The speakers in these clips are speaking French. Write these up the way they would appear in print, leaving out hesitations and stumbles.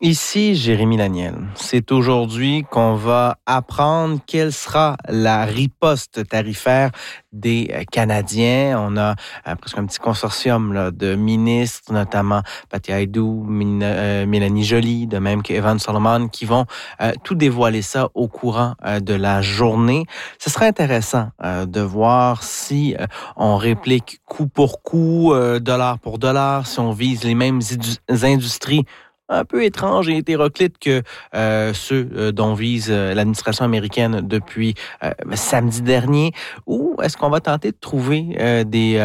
Ici, Jérémy Laniel. C'est aujourd'hui qu'on va apprendre quelle sera la riposte tarifaire des Canadiens. On a presque un petit consortium là, de ministres, notamment Patti Haidu, Mélanie Joly, de même qu'Evan Solomon, qui vont tout dévoiler ça au courant de la journée. Ce sera intéressant de voir si on réplique coup pour coup, dollar pour dollar, si on vise les mêmes industries un peu étranges et hétéroclites que ceux dont vise l'administration américaine depuis samedi dernier, ou est-ce qu'on va tenter de trouver des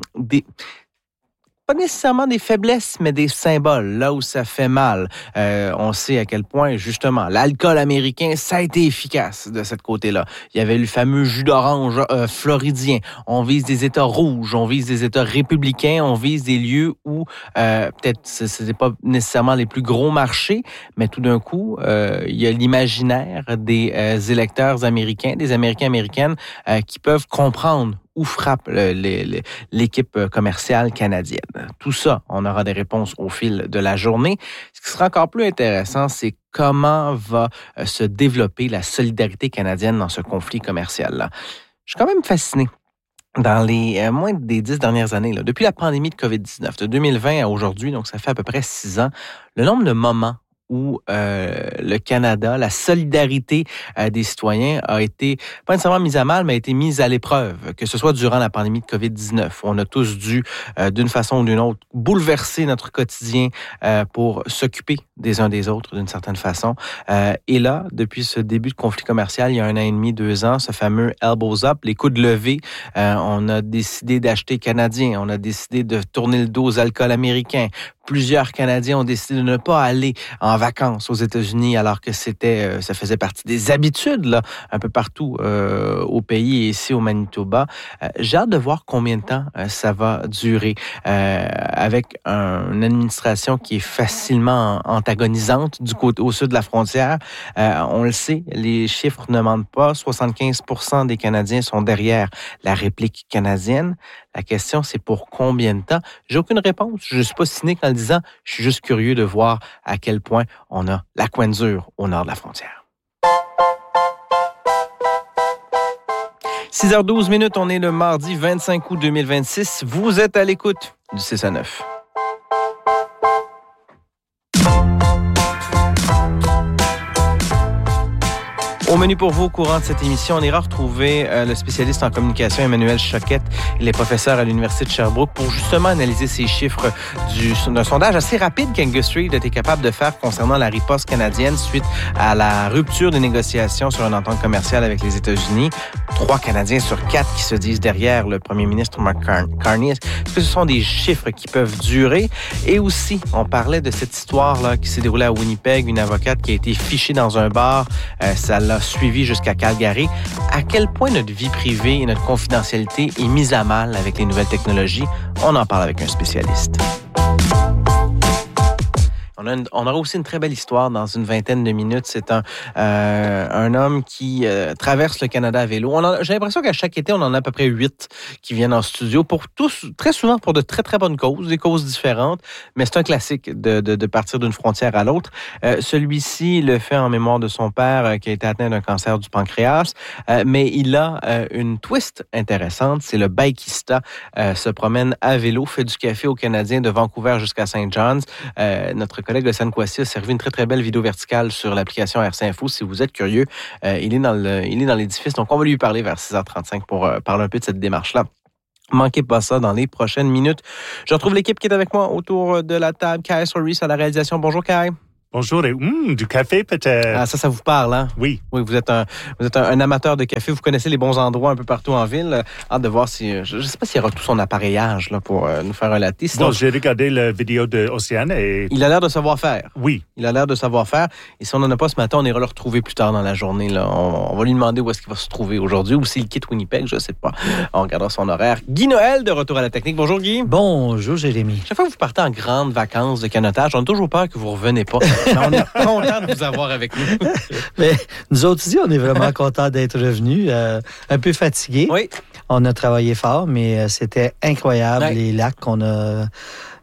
pas nécessairement des faiblesses, mais des symboles, là où ça fait mal. On sait à quel point, justement, l'alcool américain, ça a été efficace de ce côté-là. Il y avait le fameux jus d'orange floridien. On vise des États rouges, on vise des États républicains, on vise des lieux où, peut-être, ce n'est pas nécessairement les plus gros marchés, mais tout d'un coup, il y a l'imaginaire des électeurs américains, des Américains-Américaines qui peuvent comprendre où frappe l'équipe commerciale canadienne. Tout ça, on aura des réponses au fil de la journée. Ce qui sera encore plus intéressant, c'est comment va se développer la solidarité canadienne dans ce conflit commercial-là. Je suis quand même fasciné. Dans les moins des 10 dernières années, là, depuis la pandémie de COVID-19, de 2020 à aujourd'hui, donc ça fait à peu près 6 ans, le nombre de moments où le Canada, la solidarité des citoyens a été, pas nécessairement mise à mal, mais a été mise à l'épreuve, que ce soit durant la pandémie de COVID-19. On a tous dû, d'une façon ou d'une autre, bouleverser notre quotidien pour s'occuper des uns des autres d'une certaine façon. Et là, depuis ce début de conflit commercial, il y a 1 an et demi, 2 ans, ce fameux elbows up, les coudes levés, on a décidé d'acheter canadien, on a décidé de tourner le dos aux alcools américains. Plusieurs Canadiens ont décidé de ne pas aller en vacances aux États-Unis alors que ça faisait partie des habitudes là, un peu partout au pays et ici au Manitoba. J'ai hâte de voir combien de temps ça va durer avec une administration qui est facilement antagonisante du côté au sud de la frontière. On le sait, les chiffres ne mentent pas. 75% des Canadiens sont derrière la réplique canadienne. La question, c'est pour combien de temps? J'ai aucune réponse. Je ne suis pas cynique en le disant. Je suis juste curieux de voir à quel point on a la coin dure au nord de la frontière. 6h12, on est le mardi 25 août 2026. Vous êtes à l'écoute du 6 à 9. Au menu pour vous, au courant de cette émission, on ira retrouver le spécialiste en communication Emmanuel Choquette. Il est professeur à l'Université de Sherbrooke pour justement analyser ces chiffres d'un sondage assez rapide qu'Angus Reid était capable de faire concernant la riposte canadienne suite à la rupture des négociations sur une entente commerciale avec les États-Unis. 3 Canadiens sur 4 qui se disent derrière le premier ministre Mark Carney. Est-ce que ce sont des chiffres qui peuvent durer? Et aussi, on parlait de cette histoire-là qui s'est déroulée à Winnipeg, une avocate qui a été fichée dans un bar. Ça l'a suivi jusqu'à Calgary. À quel point notre vie privée et notre confidentialité est mise à mal avec les nouvelles technologies? On en parle avec un spécialiste. On aura aussi une très belle histoire dans une vingtaine de minutes. C'est un homme qui traverse le Canada à vélo. J'ai l'impression qu'à chaque été, on en a à peu près 8 qui viennent en studio, pour tous, très souvent pour de très, très bonnes causes, des causes différentes, mais c'est un classique de partir d'une frontière à l'autre. Celui-ci le fait en mémoire de son père qui a été atteint d'un cancer du pancréas, mais il a une twist intéressante, c'est le bikista, se promène à vélo, fait du café aux Canadiens de Vancouver jusqu'à St. John's. Notre collègue Océane Kouassi a servi une très, très belle vidéo verticale sur l'application RC Info. Si vous êtes curieux, il est dans l'édifice. Donc, on va lui parler vers 6h35 pour parler un peu de cette démarche-là. Manquez pas ça dans les prochaines minutes. Je retrouve l'équipe qui est avec moi autour de la table. Kai Soris à la réalisation. Bonjour, Kai. Bonjour, et du café peut-être. Ah, ça vous parle, hein? Oui. Oui, vous êtes un amateur de café. Vous connaissez les bons endroits un peu partout en ville. Hâte de voir si, je sais pas s'il y aura tout son appareillage là pour nous faire un latte. Bon, j'ai regardé la vidéo d'Océane et... Il a l'air de savoir faire. Oui. Il a l'air de savoir faire. Et si on n'en a pas ce matin, on ira le retrouver plus tard dans la journée. Là. On va lui demander où est-ce qu'il va se trouver aujourd'hui ou s'il quitte Winnipeg, je sais pas. On regardera son horaire. Guy Noël, de retour à la technique. Bonjour, Guy. Bonjour, Jérémy. Chaque fois que vous partez en grandes vacances de canotage, on a toujours peur que vous revenez pas. On est content de vous avoir avec nous. Mais nous autres ici, on est vraiment contents d'être revenus. Un peu fatigués. Oui. On a travaillé fort, mais c'était incroyable, les lacs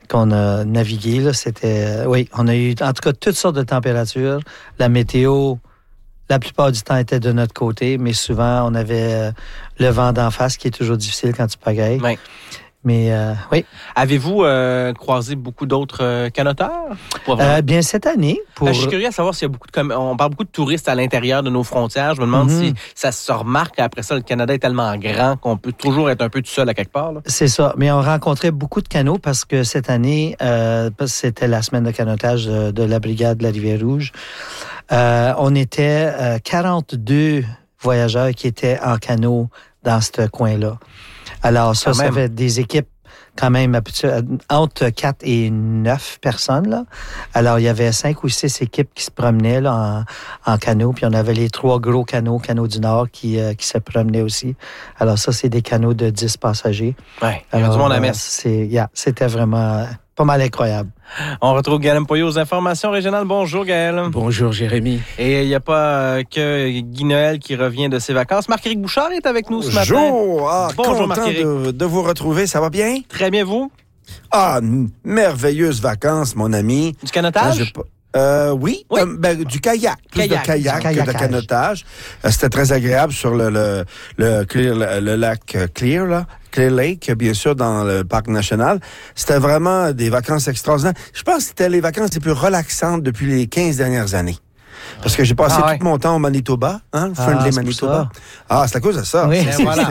qu'on a navigué. Là, c'était, oui, on a eu en tout cas toutes sortes de températures. La météo, la plupart du temps, était de notre côté, mais souvent, on avait le vent d'en face qui est toujours difficile quand tu pagayes. Oui. Mais oui. Avez-vous croisé beaucoup d'autres canoteurs? Bien, cette année... Je suis curieux à savoir s'il y a beaucoup on parle beaucoup de touristes à l'intérieur de nos frontières. Je me demande si ça se remarque. Après ça, le Canada est tellement grand qu'on peut toujours être un peu tout seul à quelque part. Là. C'est ça. Mais on rencontrait beaucoup de canots parce que cette année, c'était la semaine de canotage de la Brigade de la Rivière-Rouge. On était 42 voyageurs qui étaient en canot dans ce coin-là. Alors, ça fait des équipes quand même entre 4 et 9 personnes. Là. Alors, il y avait 5 ou 6 équipes qui se promenaient là, en canot. Puis, on avait les 3 gros canots du Nord qui se promenaient aussi. Alors, ça, c'est des canots de 10 passagers. Oui, il y a du monde à messe. C'était vraiment pas mal incroyable. On retrouve Gaël Mpoyo aux informations régionales. Bonjour, Gaël. Bonjour, Jérémy. Et il n'y a pas que Guy Noël qui revient de ses vacances. Marc-Éric Bouchard est avec nous ce matin. Bonjour! Bonjour, content de vous retrouver. Ça va bien? Très bien, vous? Merveilleuses vacances, mon ami. Du canotage? Oui. Du kayak. Plus de kayak que de canotage. C'était très agréable sur le lac Clear, là. Clear Lake, bien sûr, dans le parc national. C'était vraiment des vacances extraordinaires. Je pense que c'était les vacances les plus relaxantes depuis les 15 dernières années. Parce que j'ai passé tout mon temps au Manitoba, Friendly Manitoba. C'est à cause de ça. Oui.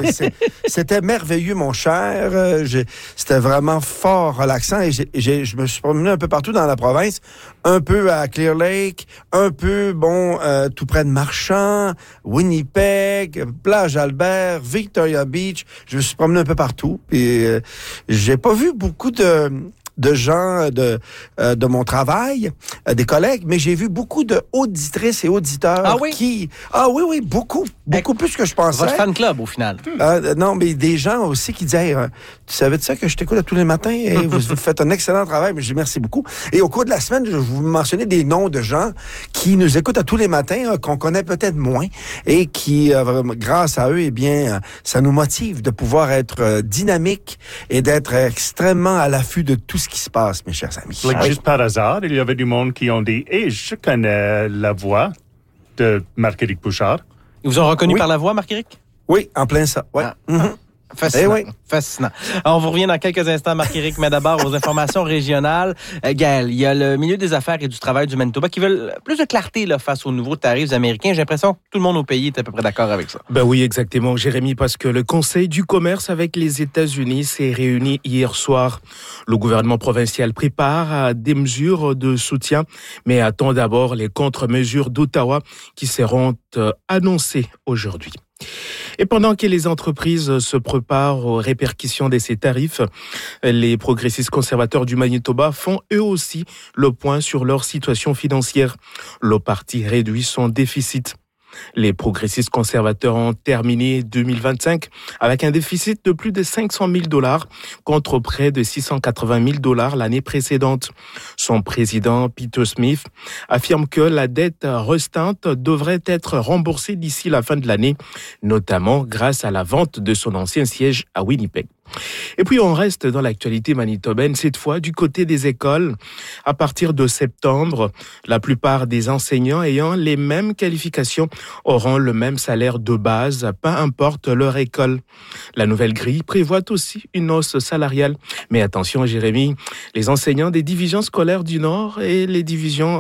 C'était merveilleux, mon cher. C'était vraiment fort relaxant et je me suis promené un peu partout dans la province, un peu à Clear Lake, un peu, tout près de Marchand, Winnipeg, Plage Albert, Victoria Beach. Je me suis promené un peu partout et j'ai pas vu beaucoup de gens de mon travail, des collègues, mais j'ai vu beaucoup de auditrices et auditeurs qui... Oui, beaucoup plus que je pensais. Votre fan club, au final. Non, mais des gens aussi qui disaient, tu savais de ça que je t'écoute tous les matins et vous faites un excellent travail, mais je dis merci beaucoup. Et au cours de la semaine, je vais vous mentionner des noms de gens qui nous écoutent à tous les matins, qu'on connaît peut-être moins et qui, grâce à eux, eh bien, ça nous motive de pouvoir être dynamique et d'être extrêmement à l'affût de tout ce qui se passe, mes chers amis. Juste par hasard, il y avait du monde qui ont dit « je connais la voix de Marc-Éric Bouchard. » Ils vous ont reconnu par la voix, Marc-Éric? Oui, en plein ça. Ouais. Fascinant. Fascinant. Alors, on vous revient dans quelques instants, Marc-Éric, mais d'abord aux informations régionales. Gaël, il y a le milieu des affaires et du travail du Manitoba qui veulent plus de clarté là, face aux nouveaux tarifs américains. J'ai l'impression que tout le monde au pays est à peu près d'accord avec ça. Ben oui, exactement, Jérémy, parce que le Conseil du commerce avec les États-Unis s'est réuni hier soir. Le gouvernement provincial prépare des mesures de soutien, mais attend d'abord les contre-mesures d'Ottawa qui seront annoncées aujourd'hui. Et pendant que les entreprises se préparent aux répercussions de ces tarifs, les progressistes conservateurs du Manitoba font eux aussi le point sur leur situation financière. Le parti réduit son déficit. Les progressistes conservateurs ont terminé 2025 avec un déficit de plus de 500 000 $ contre près de 680 000 $ l'année précédente. Son président, Peter Smith, affirme que la dette restante devrait être remboursée d'ici la fin de l'année, notamment grâce à la vente de son ancien siège à Winnipeg. Et puis on reste dans l'actualité manitobaine, cette fois du côté des écoles. À partir de septembre, la plupart des enseignants ayant les mêmes qualifications auront le même salaire de base, peu importe leur école. La nouvelle grille prévoit aussi une hausse salariale. Mais attention Jérémy, les enseignants des divisions scolaires du Nord et la division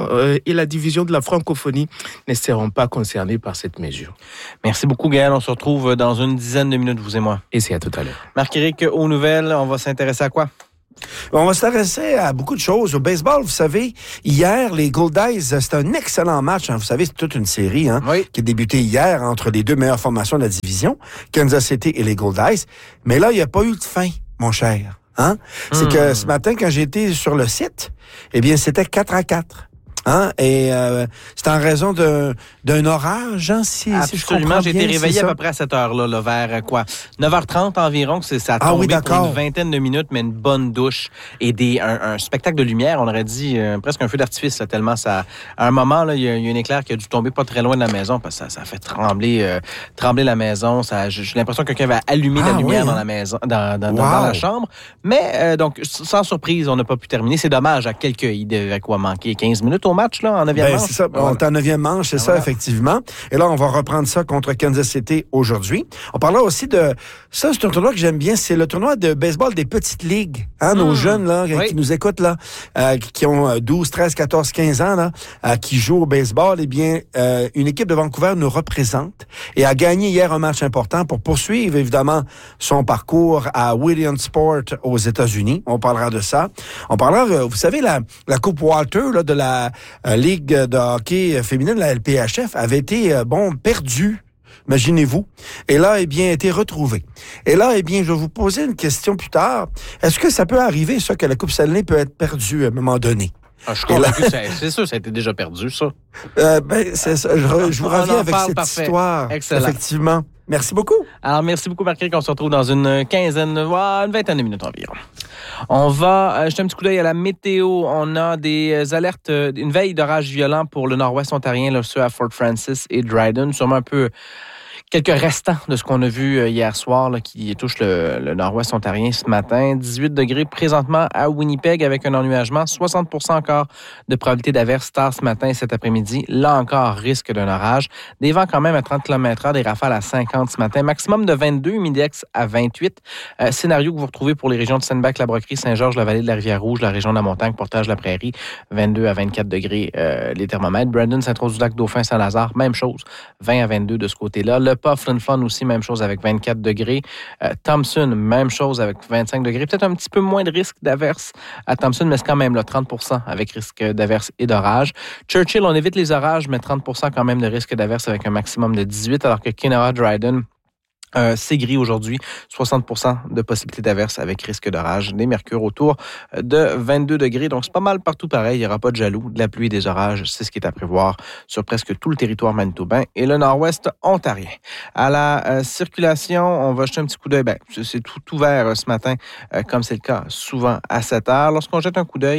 de la francophonie ne seront pas concernés par cette mesure. Merci beaucoup Gaël, on se retrouve dans une dizaine de minutes, vous et moi. Et c'est à tout à l'heure. Marc-Éric, aux nouvelles, on va s'intéresser à quoi? On va s'intéresser à beaucoup de choses. Au baseball, vous savez, hier, les Goldies, c'était un excellent match. Vous savez, c'est toute une série qui a débuté hier entre les deux meilleures formations de la division, Kansas City et les Goldies. Mais là, il n'y a pas eu de fin, mon cher. C'est que ce matin, quand j'étais sur le site, eh bien, c'était 4-4. Hein? Et c'est en raison d'un orage, hein, si je comprends bien. J'ai été réveillé à peu près à cette heure-là, là, vers 9h30 environ, ça a tombé pour une vingtaine de minutes, mais une bonne douche et un spectacle de lumière, on aurait dit presque un feu d'artifice, là, tellement ça... À un moment, là, il y a un éclair qui a dû tomber pas très loin de la maison, parce que ça a fait trembler la maison. J'ai l'impression que quelqu'un va allumer la lumière dans la maison, dans la chambre. Mais donc, sans surprise, on n'a pas pu terminer. C'est dommage, il devait manquer 15 minutes au match, là, en 9e manche. C'est ça, on est en 9e manche, c'est ça, effectivement. Et là, on va reprendre ça contre Kansas City aujourd'hui. On parlera aussi de... Ça, c'est un tournoi que j'aime bien, c'est le tournoi de baseball des petites ligues. Hein, nos jeunes, là, qui nous écoutent, là, qui ont 12, 13, 14, 15 ans, là, qui jouent au baseball, eh bien, une équipe de Vancouver nous représente et a gagné hier un match important pour poursuivre, évidemment, son parcours à Williamsport aux États-Unis. On parlera de ça. On parlera, vous savez, la Coupe Walter là, de la Ligue de hockey féminine, la LPHF, avait été, perdue. Imaginez-vous. Et là, eh bien, a été retrouvée. Et là, eh bien, je vais vous poser une question plus tard. Est-ce que ça peut arriver, ça, que la Coupe Stanley peut être perdue à un moment donné? Je suis convaincu que c'est sûr, ça a été déjà perdu, ça. C'est ça. Je vous reviens avec cette histoire. Excellent. Effectivement. Merci beaucoup. Alors, merci beaucoup, Marc-Éric. On se retrouve dans une vingtaine de minutes environ. On va jeter un petit coup d'œil à la météo. On a des alertes, une veille d'orage violent pour le nord-ouest ontarien, là, ceux à Fort Francis et Dryden. Sûrement un peu quelques restants de ce qu'on a vu hier soir là, qui touche le nord-ouest ontarien ce matin. 18 degrés présentement à Winnipeg avec un ennuagement. 60% encore de probabilité d'averse tard ce matin et cet après-midi. Là encore, risque d'un orage. Des vents quand même à 30 km/h, des rafales à 50 ce matin. Maximum de 22, humidex à 28. Scénario que vous retrouvez pour les régions de Sainte-Bac, La Broquerie, Saint-Georges, la vallée de la Rivière-Rouge, la région de la Montagne, Portage-la-Prairie. 22 à 24 degrés les thermomètres. Brandon, Saint-Rose-du-Lac, Dauphin, Saint-Lazare, même chose. 20 à 22 de ce côté-là. Le Pas, Flin Flon aussi, même chose avec 24 degrés. Thompson, même chose avec 25 degrés. Peut-être un petit peu moins de risque d'averse à Thompson, mais c'est quand même là, 30% avec risque d'averse et d'orage. Churchill, on évite les orages, mais 30% quand même de risque d'averse avec un maximum de 18, alors que Kenora, Dryden, c'est gris aujourd'hui, 60% de possibilité d'averse avec risque d'orage. Des mercures autour de 22 degrés. Donc, c'est pas mal partout pareil. Il n'y aura pas de jaloux, de la pluie, des orages. C'est ce qui est à prévoir sur presque tout le territoire manitobain et le nord-ouest ontarien. À la circulation, on va jeter un petit coup d'œil. C'est tout ouvert ce matin, comme c'est le cas souvent à 7 heures. Lorsqu'on jette un coup d'œil,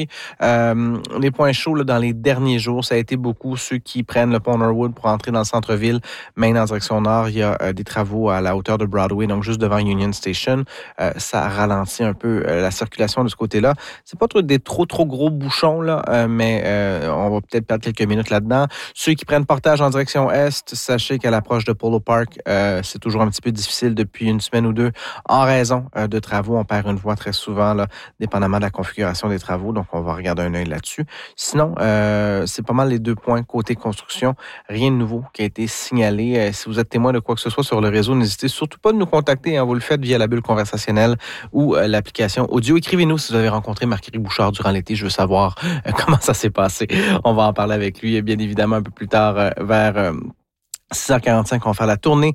les points chauds là, dans les derniers jours, ça a été beaucoup ceux qui prennent le pont Norwood pour entrer dans le centre-ville. Maintenant, en direction nord, il y a des travaux à la hauteur de Broadway, donc juste devant Union Station. Ça ralentit un peu la circulation de ce côté-là. C'est pas des trop gros bouchons, là, mais on va peut-être perdre quelques minutes là-dedans. Ceux qui prennent portage en direction est, sachez qu'à l'approche de Polo Park, c'est toujours un petit peu difficile depuis une semaine ou deux en raison de travaux. On perd une voie très souvent, là, dépendamment de la configuration des travaux, donc on va regarder un œil là-dessus. Sinon, c'est pas mal les 2 points côté construction. Rien de nouveau qui a été signalé. Si vous êtes témoin de quoi que ce soit sur le réseau, n'hésitez surtout pas de nous contacter. Hein, vous le faites via la bulle conversationnelle ou l'application audio. Écrivez-nous si vous avez rencontré Marc-Éric Bouchard durant l'été. Je veux savoir comment ça s'est passé. On va en parler avec lui, bien évidemment, un peu plus tard vers 6h45, on va faire la tournée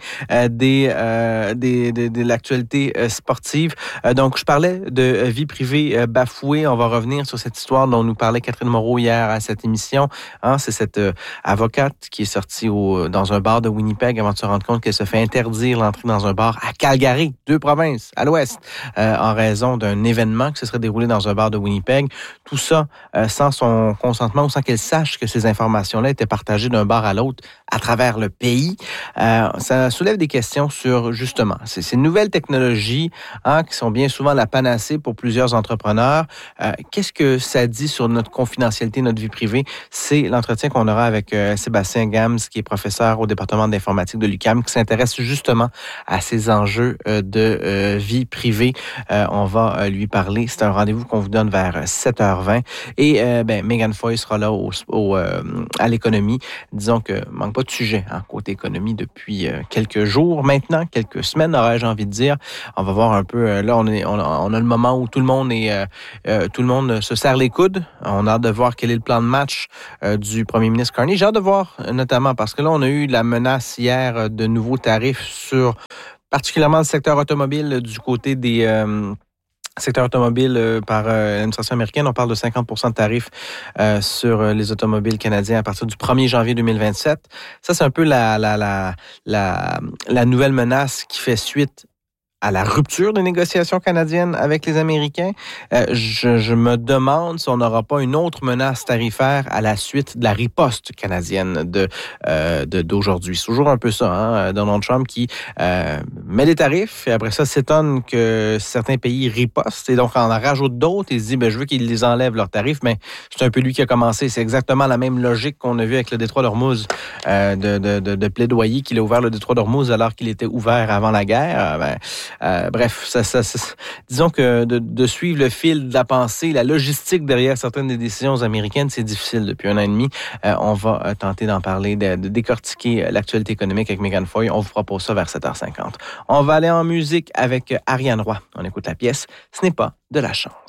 de l'actualité sportive. Donc, je parlais de vie privée bafouée. On va revenir sur cette histoire dont nous parlait Catherine Moreau hier à cette émission. Hein, c'est cette avocate qui est sortie dans un bar de Winnipeg avant de se rendre compte qu'elle se fait interdire l'entrée dans un bar à Calgary, 2 provinces, à l'ouest, en raison d'un événement qui se serait déroulé dans un bar de Winnipeg. Tout ça sans son consentement ou sans qu'elle sache que ces informations-là étaient partagées d'un bar à l'autre à travers le pays. Ça soulève des questions sur, justement, ces nouvelles technologies qui sont bien souvent la panacée pour plusieurs entrepreneurs. Qu'est-ce que ça dit sur notre confidentialité, notre vie privée? C'est l'entretien qu'on aura avec Sébastien Gams, qui est professeur au département d'informatique de l'UQAM, qui s'intéresse justement à ces enjeux de vie privée. On va lui parler. C'est un rendez-vous qu'on vous donne vers 7h20. Et Megan Foy sera là à l'économie. Disons que manque pas de sujet côté économie depuis quelques jours maintenant, quelques semaines, aurais-je envie de dire. On va voir un peu. Là, on a le moment où tout le monde se serre les coudes. On a hâte de voir quel est le plan de match du premier ministre Carney. J'ai hâte de voir, notamment parce que là, on a eu la menace hier de nouveaux tarifs sur particulièrement le secteur automobile du côté des secteur automobile par l'administration américaine, on parle de 50% de tarifs sur les automobiles canadiens à partir du 1er janvier 2027. Ça, c'est un peu la nouvelle menace qui fait suite à la rupture des négociations canadiennes avec les Américains. Je me demande si on n'aura pas une autre menace tarifaire à la suite de la riposte canadienne d'aujourd'hui. C'est toujours un peu ça, hein? Donald Trump qui met des tarifs et après ça s'étonne que certains pays ripostent et donc en rajoute d'autres et se dit je veux qu'ils les enlèvent leurs tarifs, mais c'est un peu lui qui a commencé. C'est exactement la même logique qu'on a vu avec le détroit d'Ormuz, de plaidoyer qu'il a ouvert le détroit d'Ormuz alors qu'il était ouvert avant la guerre. Bref, disons que de suivre le fil de la pensée, la logistique derrière certaines des décisions américaines, c'est difficile depuis 1 an et demi. On va tenter d'en parler, de décortiquer l'actualité économique avec Mégane Foy. On vous propose ça vers 7h50. On va aller en musique avec Ariane Roy. On écoute la pièce « Ce n'est pas de la chance ».